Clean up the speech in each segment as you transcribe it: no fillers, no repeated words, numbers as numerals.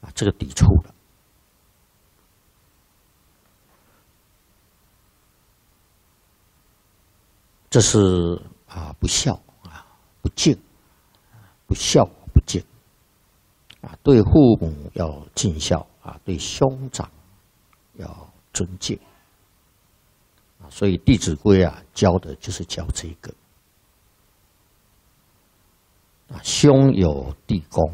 这个抵触了。这是不孝不敬，不孝不敬对父母要尽孝对兄长要尊敬所以《弟子规》教的就是教这个兄友弟恭。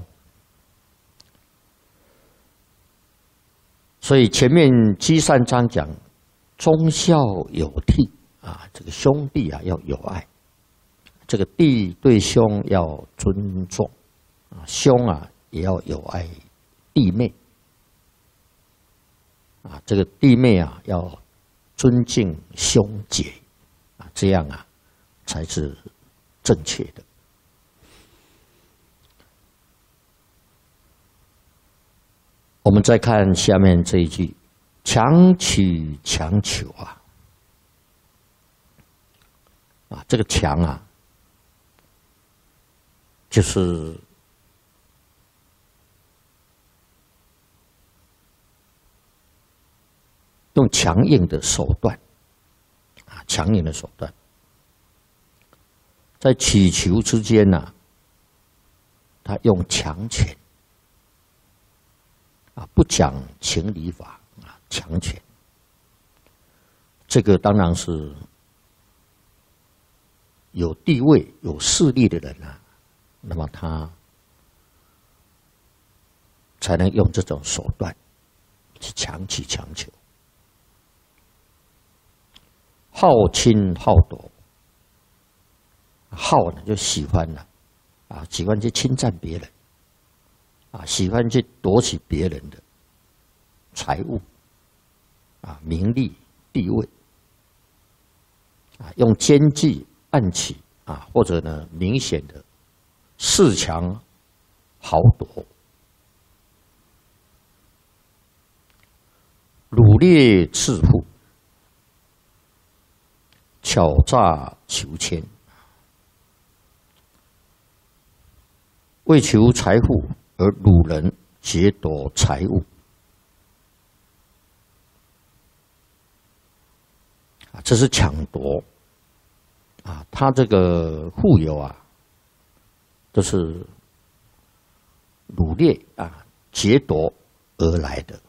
所以前面积善章讲忠孝有悌这个兄弟要有爱，这个弟对兄要尊重兄也要有爱弟妹这个弟妹要尊敬兄姐这样才是正确的。我们再看下面这一句：强取强求这个强就是用强硬的手段强硬的手段，在祈求之间他用强权不讲情理法强权，这个当然是有地位、有势力的人那么他才能用这种手段去强取强求。好侵好夺，好呢就喜欢喜欢去侵占别人喜欢去夺取别人的财物名利地位用奸计暗取或者呢明显的恃强豪夺，掳掠致富，巧诈求签，为求财富而掳人劫夺财物这是抢夺他这个富有都是掳掠劫夺而来的。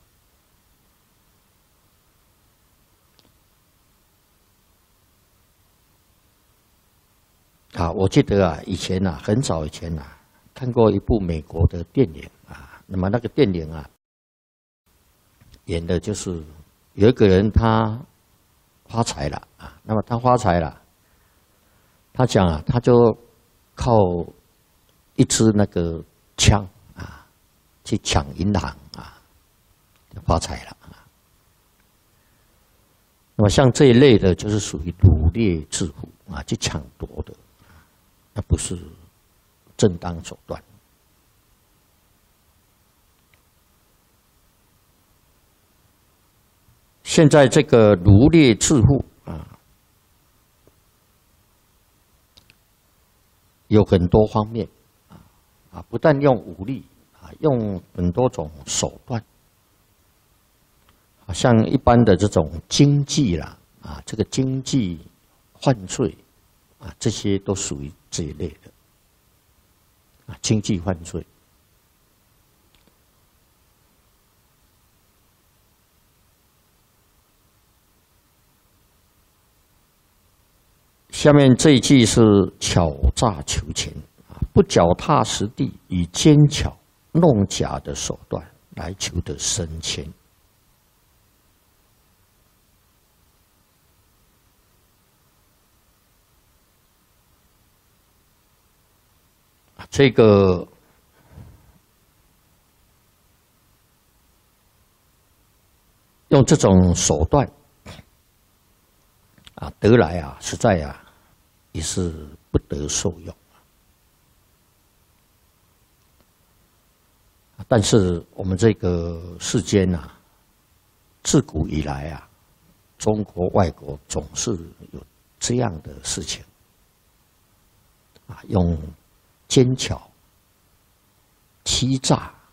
我记得以前很早以前看过一部美国的电影那么那个电影演的就是有一个人他发财了那么他发财了，他讲他就靠一支那个枪去抢银行就发财了那么像这一类的，就是属于掳掠致富去抢夺的，那不是正当手段。现在这个掳掠致富有很多方面不但用武力用很多种手段，像一般的这种经济这个经济犯罪这些都属于这一类的经济犯罪。下面这一句是巧诈求钱不脚踏实地，以奸巧弄假的手段来求得升迁。这个用这种手段得来实在也是不得受用。但是我们这个世间自古以来中国外国总是有这样的事情用奸巧欺诈